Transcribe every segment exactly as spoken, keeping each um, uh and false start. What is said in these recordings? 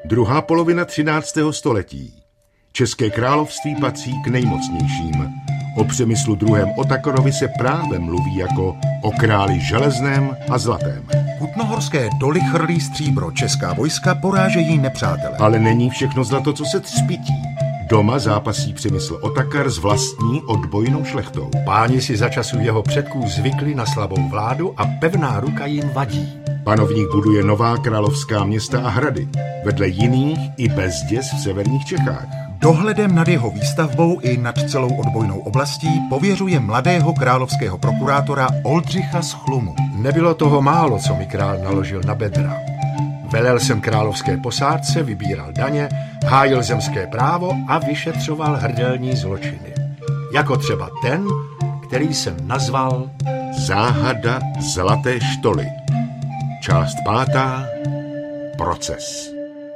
Druhá polovina třináctého století. České království patří k nejmocnějším. O Přemyslu druhém. Otakarovi se právem mluví jako o králi železném a zlatém. Kutnohorské doly chrlí stříbro, česká vojska porážejí nepřátele. Ale není všechno zlato, co se třpití. Doma zápasí Přemysl Otakar s vlastní odbojnou šlechtou. Páni si za časů jeho předků zvykli na slabou vládu a pevná ruka jim vadí. Panovník buduje nová královská města a hrady, vedle jiných i bezděs v severních Čechách. Dohledem nad jeho výstavbou i nad celou odbojnou oblastí pověřuje mladého královského prokurátora Oldřicha z Chlumu. Nebylo toho málo, co mi král naložil na bedra. Velel jsem královské posádce, vybíral daně, hájil zemské právo a vyšetřoval hrdelní zločiny. Jako třeba ten, který jsem nazval Záhada zlaté štoly. Část pátá. Proces.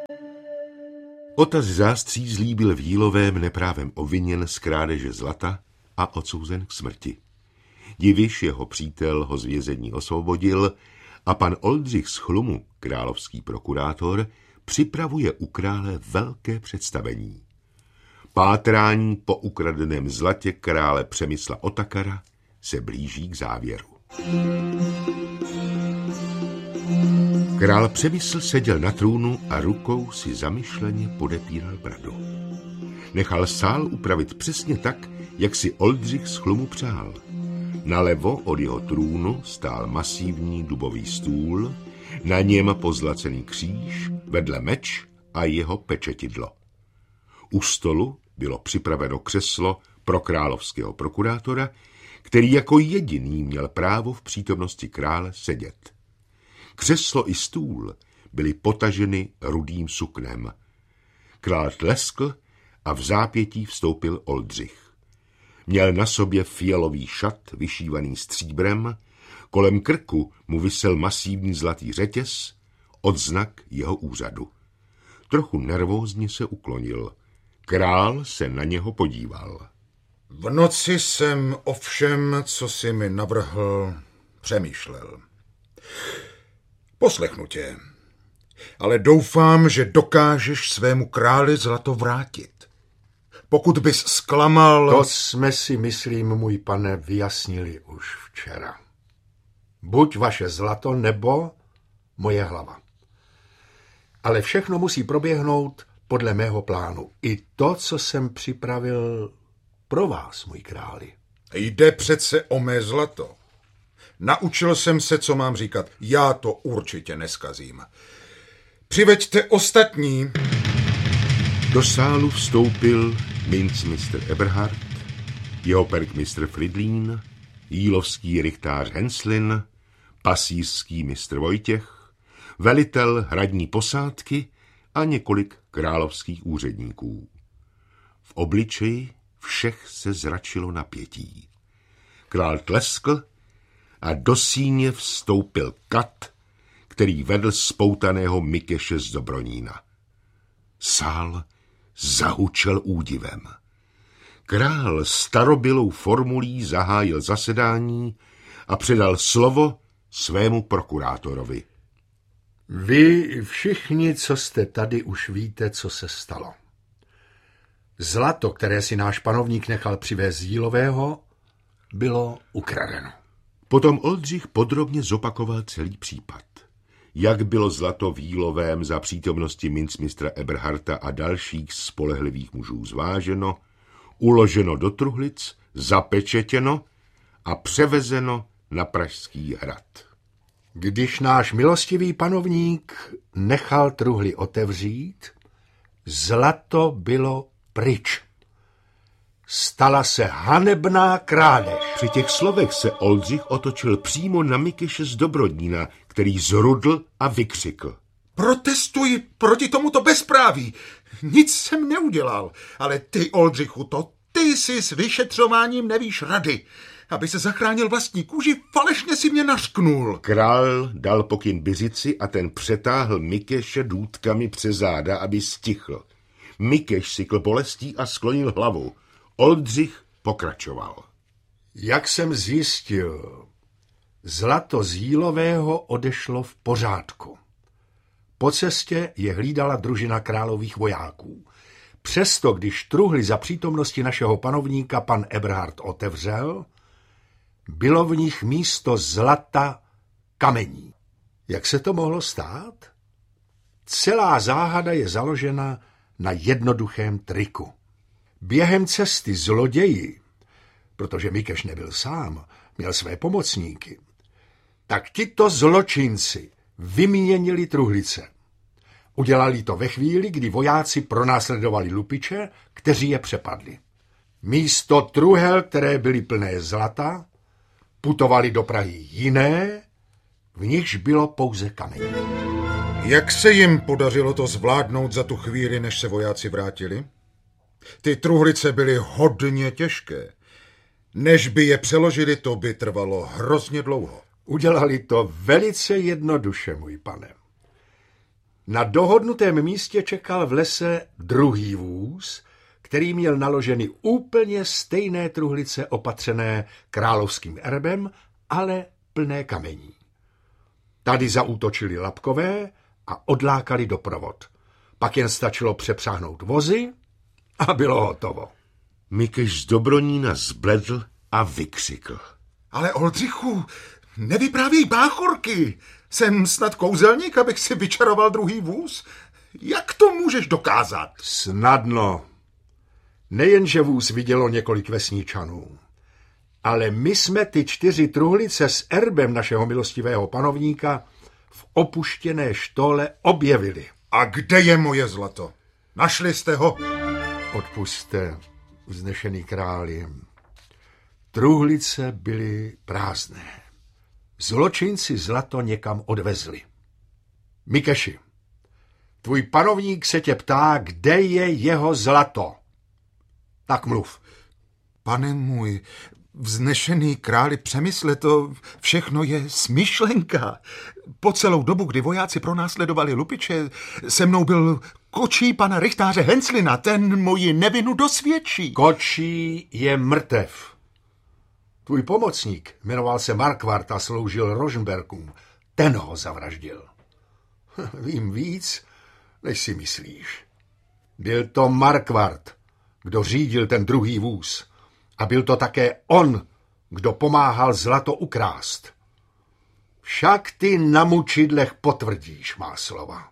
Otaz Zástřízlý byl v Jílovém neprávem obviněn z krádeže zlata a odsouzen k smrti. Diviš, jeho přítel, ho z vězení osvobodil a pan Oldřich z Chlumu, královský prokurátor, připravuje u krále velké představení. Pátrání po ukradeném zlatě krále Přemysla Otakara se blíží k závěru. Král Přemysl seděl na trůnu a rukou si zamyšleně podepíral bradu. Nechal sál upravit přesně tak, jak si Oldřich z Chlumu přál. Nalevo od jeho trůnu stál masivní dubový stůl, na něm pozlacený kříž, vedle meč a jeho pečetidlo. U stolu bylo připraveno křeslo pro královského prokurátora, který jako jediný měl právo v přítomnosti krále sedět. Křeslo i stůl byly potaženy rudým suknem. Král tleskl a v zápětí vstoupil Oldřich. Měl na sobě fialový šat vyšívaný stříbrem, kolem krku mu visel masivní zlatý řetěz, odznak jeho úřadu. Trochu nervózně se uklonil. Král se na něho podíval. V noci jsem o všem, co jsi mi navrhl, přemýšlel. Poslechnu tě, ale doufám, že dokážeš svému králi zlato vrátit. Pokud bys zklamal... To jsme si, myslím, můj pane, vyjasnili už včera. Buď vaše zlato, nebo moje hlava. Ale všechno musí proběhnout podle mého plánu. I to, co jsem připravil pro vás, můj králi. Jde přece o mé zlato. Naučil jsem se, co mám říkat. Já to určitě neskazím. Přiveďte ostatní. Do sálu vstoupil mincmistr Eberhard, jeho perkmistr Fridlín, jílovský rychtář Henslin, pasířský mistr Vojtěch, velitel hradní posádky a několik královských úředníků. V obličeji všech se zračilo napětí. Král tleskl a do síně vstoupil kat, který vedl spoutaného Mikeše z Dobronína. Sál zahučel údivem. Král starobylou formulí zahájil zasedání a předal slovo svému prokurátorovi. Vy všichni, co jste tady, už víte, co se stalo. Zlato, které si náš panovník nechal přivést z Jílového, bylo ukradeno. Potom Oldřich podrobně zopakoval celý případ. Jak bylo zlato v Jílovém za přítomnosti mincmistra Eberharta a dalších spolehlivých mužů zváženo, uloženo do truhlic, zapečetěno a převezeno na Pražský hrad. Když náš milostivý panovník nechal truhly otevřít, zlato bylo pryč. Stala se hanebná krádež. Při těch slovech se Oldřich otočil přímo na Mikeše z Dobrodnína, který zrudl a vykřikl. Protestuji proti tomuto bezpráví. Nic jsem neudělal, ale ty, Oldřichu, to ty si s vyšetřováním nevíš rady. Aby se zachránil vlastní kůži, falešně si mě nařknul. Král dal pokyn Biřici a ten přetáhl Mikeše důtkami přes záda, aby stichl. Mikeš sykl bolestí a sklonil hlavu. Oldřich pokračoval. Jak jsem zjistil, zlato z Jílového odešlo v pořádku. Po cestě je hlídala družina králových vojáků. Přesto, když truhly za přítomnosti našeho panovníka pan Eberhard otevřel, bylo v nich místo zlata kamení. Jak se to mohlo stát? Celá záhada je založena na jednoduchém triku. Během cesty zloději, protože Mikeš nebyl sám, měl své pomocníky, tak tito zločinci vyměnili truhlice. Udělali to ve chvíli, kdy vojáci pronásledovali lupiče, kteří je přepadli. Místo truhel, které byly plné zlata, putovali do Prahy jiné, v nichž bylo pouze kamení. Jak se jim podařilo to zvládnout za tu chvíli, než se vojáci vrátili? Ty truhlice byly hodně těžké. Než by je přeložili, to by trvalo hrozně dlouho. Udělali to velice jednoduše, můj pane. Na dohodnutém místě čekal v lese druhý vůz, který měl naloženy úplně stejné truhlice opatřené královským erbem, ale plné kamení. Tady zaútočili Lapkové a odlákali doprovod. Pak jen stačilo přepřáhnout vozy a bylo hotovo. Mikeš z Dobronína zbledl a vykřikl. Ale Oldřichu, nevyprávěj báchorky. Jsem snad kouzelník, abych si vyčaroval druhý vůz? Jak to můžeš dokázat? Snadno. Nejenže vůz vidělo několik vesničanů, ale my jsme ty čtyři truhlice s erbem našeho milostivého panovníka v opuštěné štole objevili. A kde je moje zlato? Našli jste ho? Odpusťte, vznešený králi. Truhlice byly prázdné. Zločinci zlato někam odvezli. Mikeši, tvůj panovník se tě ptá, kde je jeho zlato. Tak mluv. Pane můj, vznešený králi, přemysle, to všechno je smyšlenka. Po celou dobu, kdy vojáci pronásledovali lupiče, se mnou byl kočí pana rychtáře Henslina, ten moji nevinu dosvědčí. Kočí je mrtev. Tvůj pomocník jmenoval se Markvart a sloužil Rožmberkům. Ten ho zavraždil. Vím víc, než si myslíš. Byl to Markvart, kdo řídil ten druhý vůz. A byl to také on, kdo pomáhal zlato ukrást. Však ty na mučidlech potvrdíš má slova.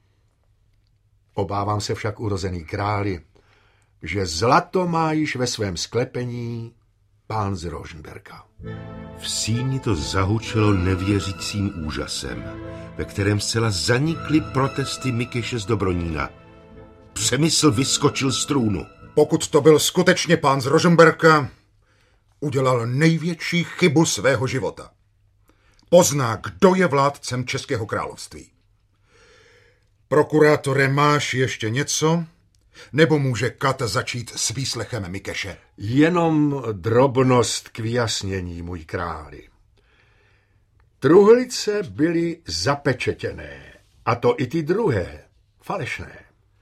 Obávám se však, urozený králi, že zlato má již ve svém sklepení pán z Rožmberka. V síni to zahučelo nevěřícím úžasem, ve kterém zcela zanikly protesty Mikeše z Dobronína. Přemysl vyskočil z trůnu. Pokud to byl skutečně pán z Rožmberka, udělal největší chybu svého života. Pozná, kdo je vládcem Českého království. Prokurátore, máš ještě něco? Nebo může Kat začít s výslechem Mikeše? Jenom drobnost k vyjasnění, můj králi. Truhlice byly zapečetěné, a to i ty druhé, falešné.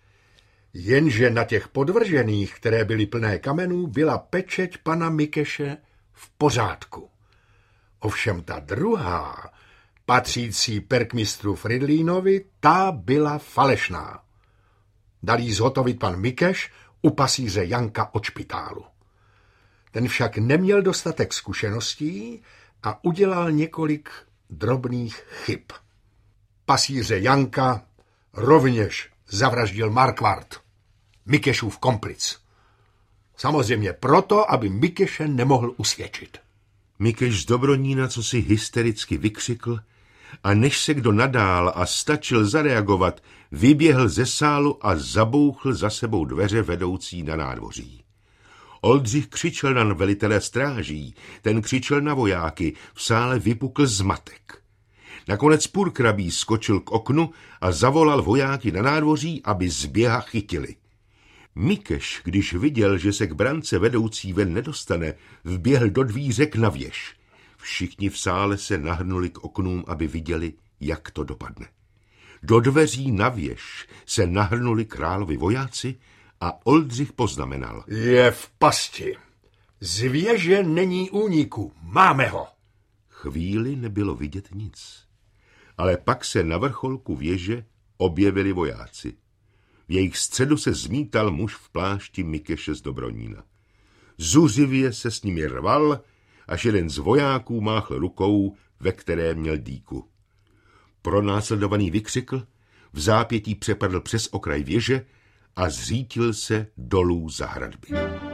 Jenže na těch podvržených, které byly plné kamenů, byla pečeť pana Mikeše v pořádku. Ovšem ta druhá, patřící perkmistru Fridlínovi, ta byla falešná. Dal jí zhotovit pan Mikeš u pasíře Janka od špitálu. Ten však neměl dostatek zkušeností a udělal několik drobných chyb. Pasíře Janka rovněž zavraždil Markvart, Mikešův komplic. Samozřejmě proto, aby Mikeše nemohl usvědčit. Mikeš z Dobronína co si hystericky vykřikl a než se kdo nadál a stačil zareagovat, vyběhl ze sálu a zabouchl za sebou dveře vedoucí na nádvoří. Oldřich křičel na velitele stráží, ten křičel na vojáky, v sále vypukl zmatek. Nakonec purkrabí skočil k oknu a zavolal vojáky na nádvoří, aby zběha chytili. Mikeš, když viděl, že se k brance vedoucí ven nedostane, vběhl do dvířek na věž. Všichni v sále se nahrnuli k oknům, aby viděli, jak to dopadne. Do dveří na věž se nahrnuli královi vojáci a Oldřich poznamenal. Je v pasti. Z věže není úniku. Máme ho. Chvíli nebylo vidět nic. Ale pak se na vrcholku věže objevili vojáci. V jejich středu se zmítal muž v plášti Mikeše z Dobronína. Zuřivě se s nimi rval, až jeden z vojáků máchl rukou, ve které měl dýku. Pronásledovaný vykřikl, v zápětí přepadl přes okraj věže a zřítil se dolů za hradby.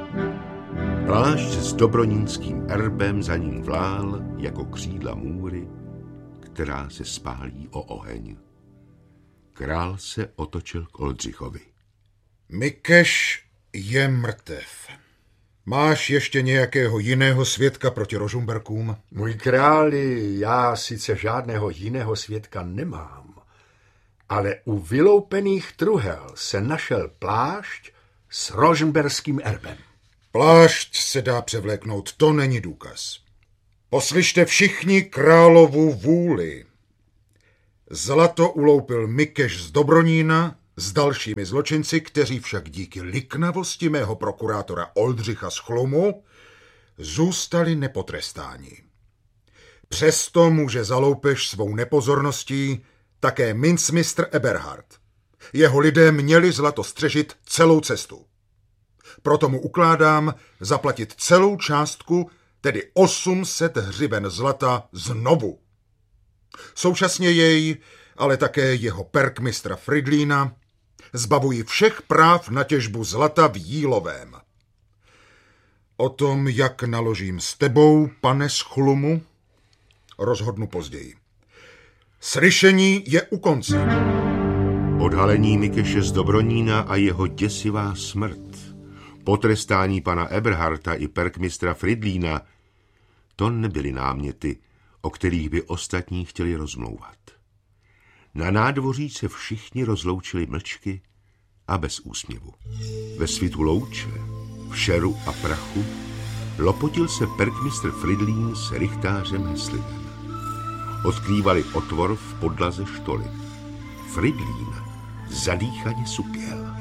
Plášť s dobronínským erbem za ním vlál jako křídla můry, která se spálí o oheň. Král se otočil k Oldřichovi. Mikeš je mrtev. Máš ještě nějakého jiného svědka proti Rožumberkům? Můj králi, já sice žádného jiného svědka nemám, ale u vyloupených truhel se našel plášť s rožmberským erbem. Plášť se dá převléknout, to není důkaz. Poslyšte všichni královu vůli. Zlato uloupil Mikeš z Dobronína s dalšími zločinci, kteří však díky liknavosti mého prokurátora Oldřicha z Chlumu zůstali nepotrestáni. Přesto může za loupež svou nepozorností také mincmistr Eberhard. Jeho lidé měli zlato střežit celou cestu. Proto mu ukládám zaplatit celou částku, tedy osm set hřiben zlata znovu. Současně jej, ale také jeho perkmistra Fridlína, zbavují všech práv na těžbu zlata v Jílovém. O tom, jak naložím s tebou, pane z Chlumu, rozhodnu později. Slyšení je u konce. Odhalení Mikeše z Dobronína a jeho děsivá smrt, potrestání pana Eberharta i perkmistra Fridlína, to nebyly náměty, o kterých by ostatní chtěli rozmlouvat. Na nádvoří se všichni rozloučili mlčky a bez úsměvu. Ve svitu louče, v šeru a prachu lopotil se perkmistr Fridlín s rychtářem Heslinem. Odkrývali otvor v podlaze štoly. Fridlín zadýchaně supěl.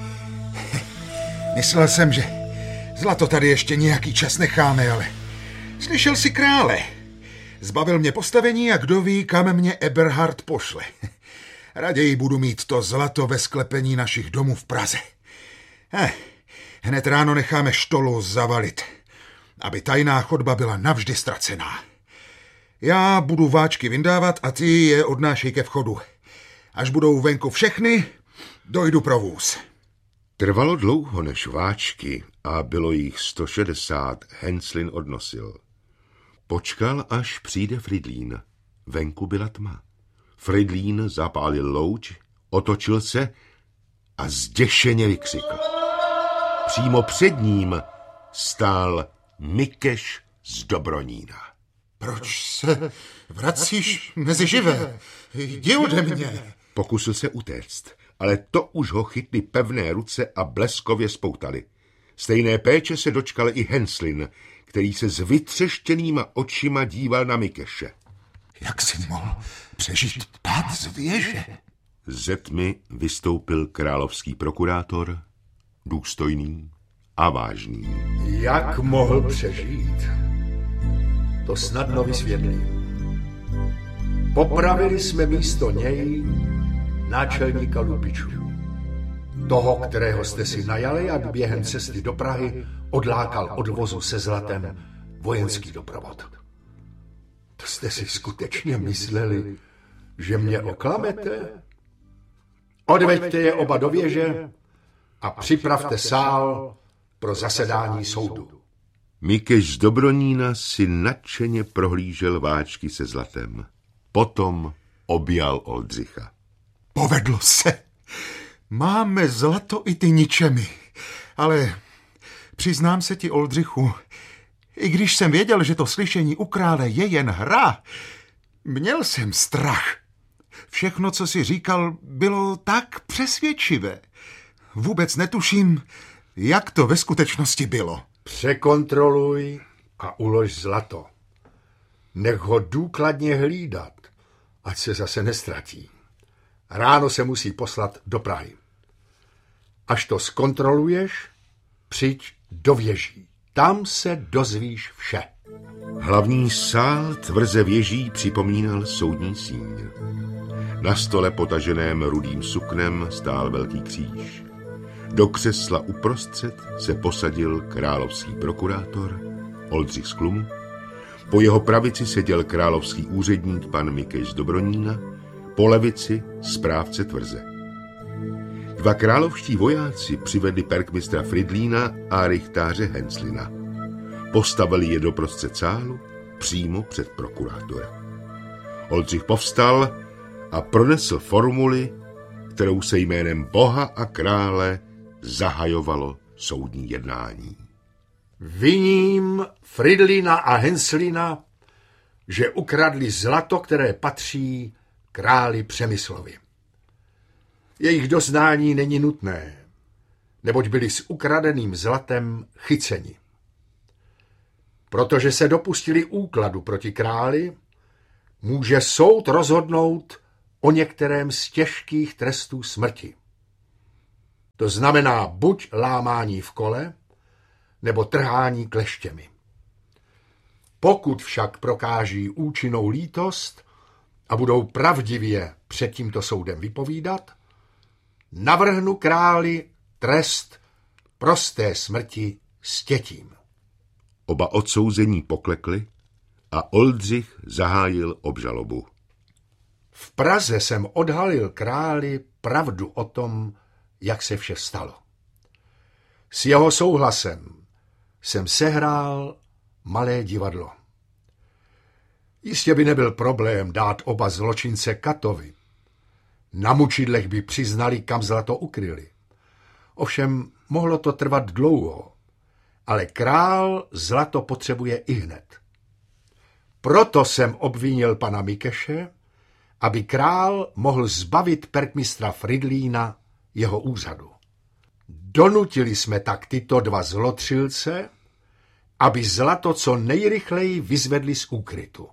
Myslel jsem, že zlato tady ještě nějaký čas necháme, ale slyšel si krále. Zbavil mě postavení a kdo ví, kam mě Eberhard pošle. Raději budu mít to zlato ve sklepení našich domů v Praze. Eh, hned ráno necháme štolu zavalit, aby tajná chodba byla navždy ztracená. Já budu váčky vyndávat a ty je odnášej ke vchodu. Až budou venku všechny, dojdu pro vůz. Trvalo dlouho, než váčky, a bylo jich sto šedesát, Henslin odnosil. Počkal, až přijde Fridlín. Venku byla tma. Fridlín zapálil louč, otočil se a zděšeně vykřikl. Přímo před ním stál Mikeš z Dobronína. Proč se vracíš mezi živé? Jdi ode mě. Pokusil se utéct, ale to už ho chytly pevné ruce a bleskově spoutali. Stejné péče se dočkal i Henslin, který se s vytřeštěnýma očima díval na Mikeše. Jak jsi mohl přežít pád z věže? Ze tmy vystoupil královský prokurátor, důstojný a vážný. Jak mohl přežít? To snadno vysvětlím. Popravili jsme místo něj náčelníka lupičů. Toho, kterého jste si najali, aby během cesty do Prahy odlákal od vozu se zlatem vojenský doprovod. To jste si skutečně mysleli, že mě oklamete? Odveďte je oba do věže a připravte sál pro zasedání soudu. Mikeš z Dobronína si nadšeně prohlížel váčky se zlatem. Potom objal Oldřicha. Povedlo se. Máme zlato i ty ničemi. Ale přiznám se ti, Oldřichu, i když jsem věděl, že to slyšení u krále je jen hra, měl jsem strach. Všechno, co si říkal, bylo tak přesvědčivé. Vůbec netuším, jak to ve skutečnosti bylo. Překontroluj a ulož zlato. Nech ho důkladně hlídat, ať se zase nestratí. Ráno se musí poslat do Prahy. Až to zkontroluješ, přijď do věží. Tam se dozvíš vše. Hlavní sál tvrze věží připomínal soudní síň. Na stole potaženém rudým suknem stál velký kříž. Do křesla uprostřed se posadil královský prokurátor Oldřich z Chlumu. Po jeho pravici seděl královský úředník pan Mikeš z Dobronína, po levici správce tvrze. Dva královští vojáci přivedli perkmistra Fridlína a rychtáře Henslina. Postavili je doprostřed sálu, přímo před prokurátora. Oldřich povstal a pronesl formuli, kterou se jménem Boha a krále zahajovalo soudní jednání. Viním Fridlína a Henslina, že ukradli zlato, které patří králi Přemyslovi. Jejich doznání není nutné, neboť byli s ukradeným zlatem chyceni. Protože se dopustili úkladu proti králi, může soud rozhodnout o některém z těžkých trestů smrti. To znamená buď lámání v kole, nebo trhání kleštěmi. Pokud však prokáží účinnou lítost a budou pravdivě před tímto soudem vypovídat, navrhnu králi trest prosté smrti stětím. Oba odsouzení poklekli a Oldřich zahájil obžalobu. V Praze jsem odhalil králi pravdu o tom, jak se vše stalo. S jeho souhlasem jsem sehrál malé divadlo. Jistě by nebyl problém dát oba zločince Katovi. Na mučidlech by přiznali, kam zlato ukryli. Ovšem mohlo to trvat dlouho, ale král zlato potřebuje ihned. Proto jsem obvinil pana Mikeše, aby král mohl zbavit perkmistra Fridlína jeho úřadu. Donutili jsme tak tyto dva zlotřilce, aby zlato co nejrychleji vyzvedli z úkrytu.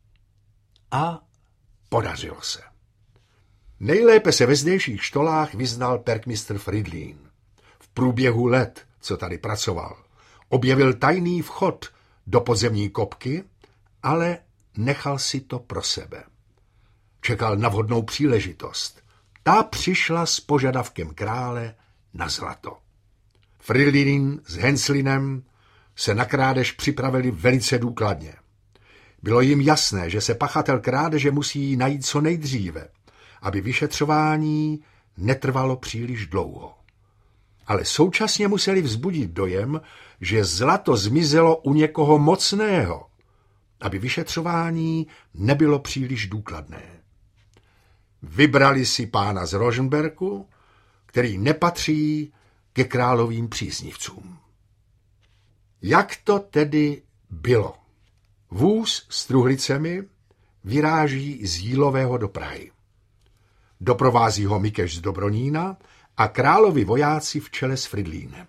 A podařilo se. Nejlépe se ve zdejších štolách vyznal perkmistr Fridlín. V průběhu let, co tady pracoval, objevil tajný vchod do podzemní kopky, ale nechal si to pro sebe. Čekal na vhodnou příležitost. Ta přišla s požadavkem krále na zlato. Fridlín s Henslinem se na krádež připravili velice důkladně. Bylo jim jasné, že se pachatel krádeže musí najít co nejdříve, aby vyšetřování netrvalo příliš dlouho. Ale současně museli vzbudit dojem, že zlato zmizelo u někoho mocného, aby vyšetřování nebylo příliš důkladné. Vybrali si pána z Rožmberku, který nepatří ke královým příznivcům. Jak to tedy bylo? Vůz s truhlicemi vyráží z Jílového do Prahy. Doprovází ho Mikeš z Dobronína a královi vojáci v čele s Fridlínem.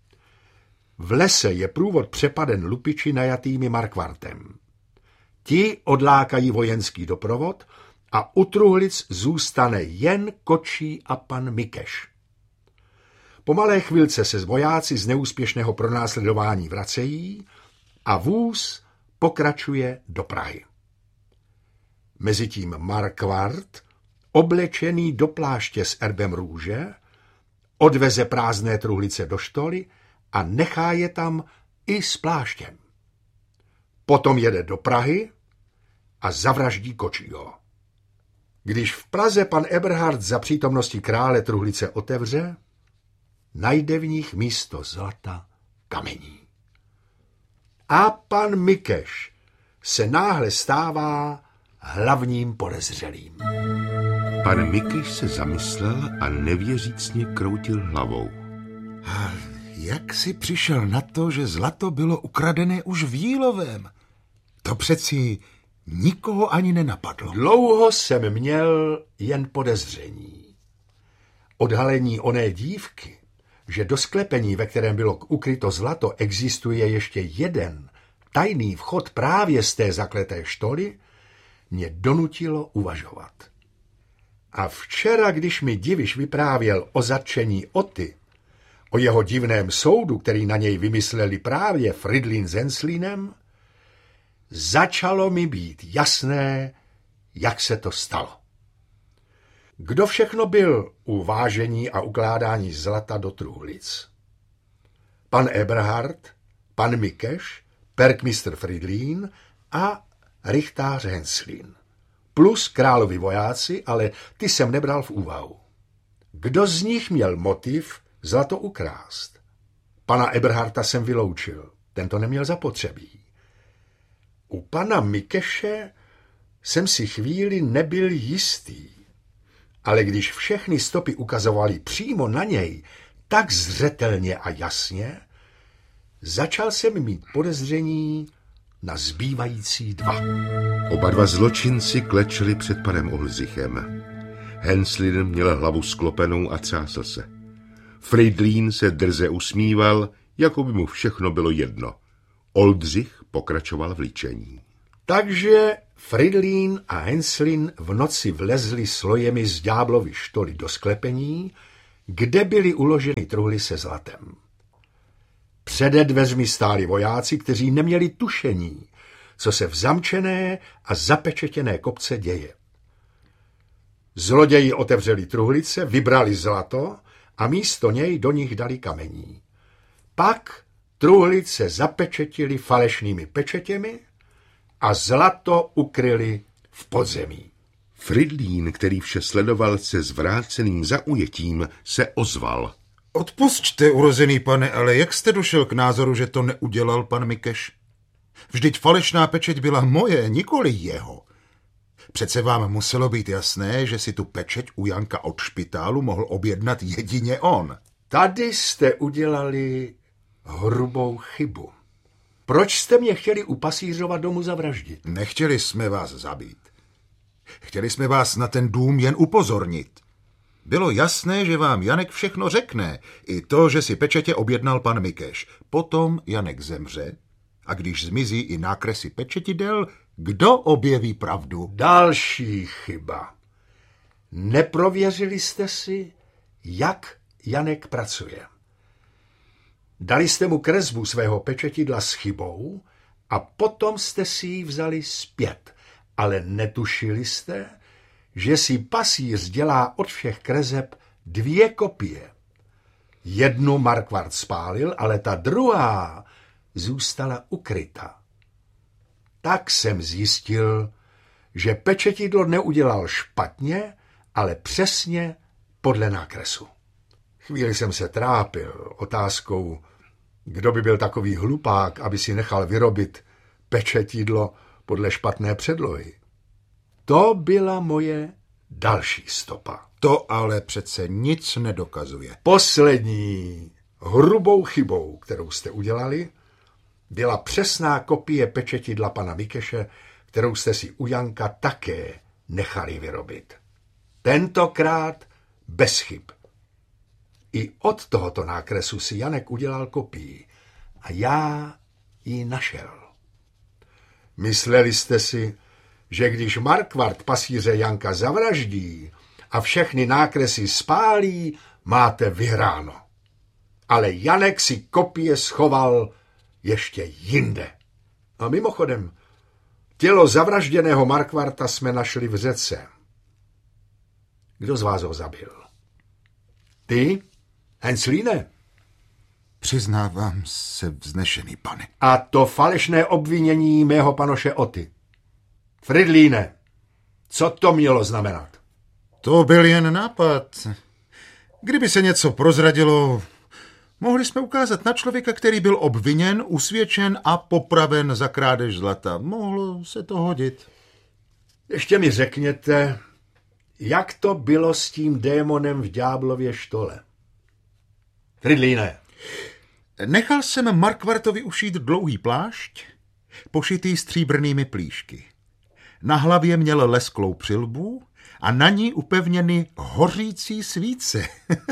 V lese je průvod přepaden lupiči najatými markvartem. Ti odlákají vojenský doprovod a u truhlic zůstane jen kočí a pan Mikeš. Po malé chvilce se vojáci z neúspěšného pronásledování vracejí a vůz pokračuje do Prahy. Mezitím markvart, oblečený do pláště s erbem růže, odveze prázdné truhlice do štoly a nechá je tam i s pláštěm. Potom jede do Prahy a zavraždí kočího. Když v Praze pan Eberhard za přítomnosti krále truhlice otevře, najde v nich místo zlata kamení. A pan Mikeš se náhle stává hlavním podezřelým. Pan Mikeš se zamyslel a nevěřícně kroutil hlavou. A jak si přišel na to, že zlato bylo ukradené už v Jílovém? To přeci nikoho ani nenapadlo. Dlouho jsem měl jen podezření. Odhalení oné dívky, že do sklepení, ve kterém bylo ukryto zlato, existuje ještě jeden tajný vchod právě z té zakleté štoly, mě donutilo uvažovat. A včera, když mi Diviš vyprávěl o zatčení Oty, o jeho divném soudu, který na něj vymysleli právě Fridlín s Henslinem, začalo mi být jasné, jak se to stalo. kdo všechno byl u vážení a ukládání zlata do truhlic. Pan Eberhard, pan Mikeš, perkmistr Fridlín a rychtář Henslin. Plus královi vojáci, ale ty jsem nebral v úvahu. Kdo z nich měl motiv zlato ukrást? Pana Eberharta jsem vyloučil, ten to neměl zapotřebí. U pana Mikeše jsem si chvíli nebyl jistý, ale když všechny stopy ukazovaly přímo na něj, tak zřetelně a jasně, začal jsem mít podezření na zbývající dva. Oba dva zločinci klečeli před panem Oldřichem. Henslin měl hlavu sklopenou a třásl se. Fridlín se drze usmíval, jako by mu všechno bylo jedno. Oldřich pokračoval v líčení. Takže Fridlín a Henslin v noci vlezli slojemi z ďáblovy štoly do sklepení, kde byly uloženy truhly se zlatem. Přede dveřmi stáli vojáci, kteří neměli tušení, co se v zamčené a zapečetěné kopce děje. Zloději otevřeli truhlice, vybrali zlato a místo něj do nich dali kamení. Pak truhlice zapečetili falešnými pečetěmi a zlato ukryli v podzemí. Fridlín, který vše sledoval se zvráceným zaujetím, se ozval. Odpusťte, urozený pane, ale jak jste došel k názoru, že to neudělal pan Mikeš? Vždyť falešná pečeť byla moje, nikoli jeho. Přece vám muselo být jasné, že si tu pečeť u Janka od špitálu mohl objednat jedině on. Tady jste udělali hrubou chybu. Proč jste mě chtěli u pasířova domu zavraždit? Nechtěli jsme vás zabít. Chtěli jsme vás na ten dům jen upozornit. Bylo jasné, že vám Janek všechno řekne, i to, že si pečetě objednal pan Mikeš. Potom Janek zemře a když zmizí i nákresy pečetidel, kdo objeví pravdu? Další chyba. Neprověřili jste si, jak Janek pracuje. Dali jste mu kresbu svého pečetidla s chybou a potom jste si ji vzali zpět, ale netušili jste, že si pasíř dělá od všech kreseb dvě kopie. Jednu Markvart spálil, ale ta druhá zůstala ukryta. Tak jsem zjistil, že pečetidlo neudělal špatně, ale přesně podle nákresu. Chvíli jsem se trápil otázkou, kdo by byl takový hlupák, aby si nechal vyrobit pečetidlo podle špatné předlohy. To byla moje další stopa. To ale přece nic nedokazuje. Poslední hrubou chybou, kterou jste udělali, byla přesná kopie pečetidla pana Mikeše, kterou jste si u Janka také nechali vyrobit. Tentokrát bez chyb. I od tohoto nákresu si Janek udělal kopii a já ji našel. Mysleli jste si, že když Markvart pasíře Janka zavraždí a všechny nákresy spálí, máte vyhráno. Ale Janek si kopie schoval ještě jinde. A mimochodem, tělo zavražděného Markvarta jsme našli v řece. Kdo z vás ho zabil? Ty, Henslíne? Přiznávám se, vznešený pane. A to falešné obvinění mého panoše Oty. Fridlíne, co to mělo znamenat? To byl jen nápad. Kdyby se něco prozradilo, mohli jsme ukázat na člověka, který byl obviněn, usvědčen a popraven za krádež zlata. Mohlo se to hodit. Ještě mi řekněte, jak to bylo s tím démonem v ďáblově štole? Fridlíne. Nechal jsem Markvartovi ušít dlouhý plášť, pošitý stříbrnými plíšky. Na hlavě měl lesklou přilbu a na ní upevněny hořící svíce.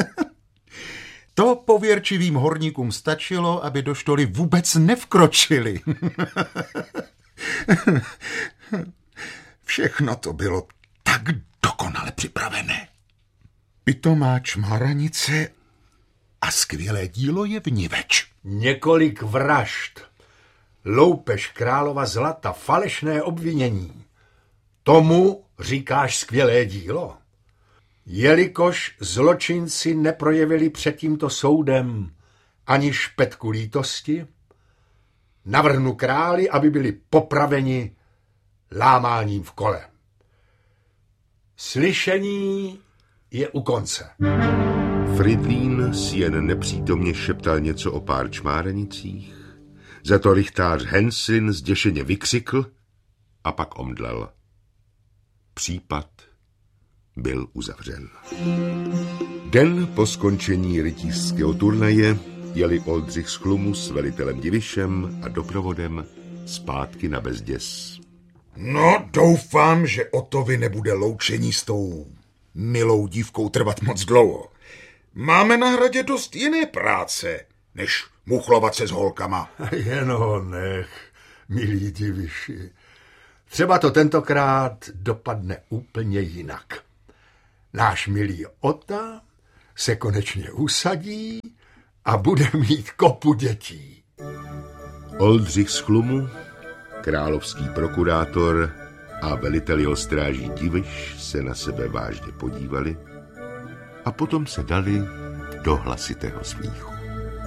To pověrčivým horníkům stačilo, aby do štoly vůbec nevkročili. Všechno to bylo tak dokonale připravené. Pitomá čmaranice a skvělé dílo je vniveč. Několik vražd, loupež králova zlata, falešné obvinění. Tomu říkáš skvělé dílo? Jelikož zločinci neprojevili před tímto soudem ani špetku lítosti, navrhnu králi, aby byli popraveni lámáním v kole. Slyšení je u konce. Fridlín si jen nepřítomně šeptal něco o pár čmárenicích, za to rychtář Henslin zděšeně vykřikl a pak omdlel. Případ byl uzavřen. Den po skončení rytířského turnaje jeli Oldřich z Chlumu s velitelem Divišem a doprovodem zpátky na Bezděs. No, doufám, že Otovi nebude loučení s tou milou dívkou trvat moc dlouho. Máme na hradě dost jiné práce, než muchlovat se s holkama. Jen ho nech, milí Diviši. Třeba to tentokrát dopadne úplně jinak. Náš milý Ota se konečně usadí a bude mít kopu dětí. Oldřich z Chlumu, královský prokurátor a velitel jeho stráží Diviš se na sebe vážně podívali a potom se dali do hlasitého smíchu.